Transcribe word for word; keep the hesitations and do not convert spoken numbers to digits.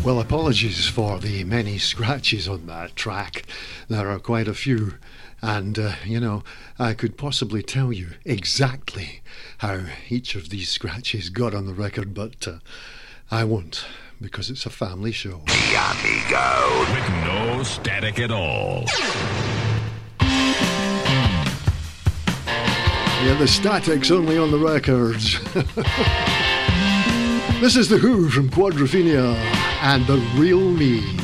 Well, apologies for the many scratches on that track. There are quite a few. And, uh, you know, I could possibly tell you exactly how each of these scratches got on the record, but uh, I won't, because it's a family show. The Amigo. With no static at all. Yeah, the static's only on the records. This is The Who from Quadrophenia and The Real Me.